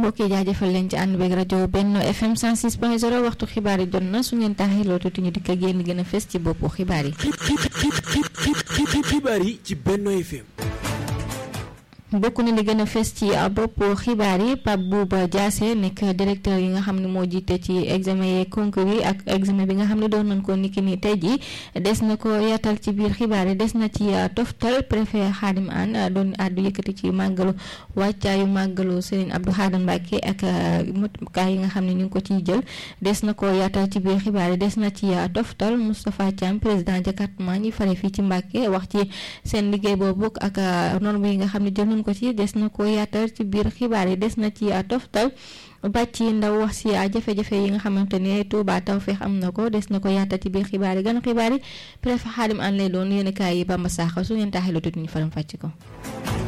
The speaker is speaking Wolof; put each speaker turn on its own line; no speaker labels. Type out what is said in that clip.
mbokk yi jaajëfal leen ci ànd beeg rajo Benno FM 106.0 waxtu xibaar yi jot na su ngeen taaxiloo tuuti ñu dikk ak yéen gën a fës ci boppu xibaar yi.
xibaar yi ci Benno FM.
bokk na li gën a fës ci bopp xibaar yi Pape Bouba Diassé nekk directeur yi nga xam ne moo jiite ci examen yi concours yi ak examen bi nga xam ne doon nañ ko niki ni tey jii des na ko yaatal ci biir xibaar yi des na ci toftal préfet Khadim Anne doon àddu yëkkati ci màggalu wàccaayu màggalu Serigne Abdou Khadre Mbacké ak motukaay yi nga xam ne ñu ngi ko ciy jël des na ko yaatal ci biir xibaar yi des na ci toftal Moustapha Thiam président département ñi fare fii ci Mbacké wax ci seen liggéey boobu ak norme yi nga xam ne jël ko ci des na ko yaatal ci biir xibaar yi des na ci toftal bàcc ndaw wax si jafe-jafe yi nga xamante ne Touba Tawfekh am na ko des na ko yaatal ci biir xibaar yi gën xibaar yi préfet Khadim Anne lay doon yéen kaay yi Bamba Sakho su ngeen taaxee lu tuuti ñu faram fàcc ko.